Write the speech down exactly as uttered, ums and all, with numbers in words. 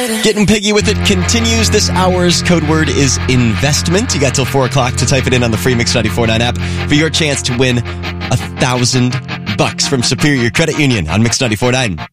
Getting piggy with it continues. This hour's code word is investment. You got till four o'clock to type it in on the free Mix ninety-four point nine app for your chance to win a thousand bucks from Superior Credit Union on Mix ninety-four point nine.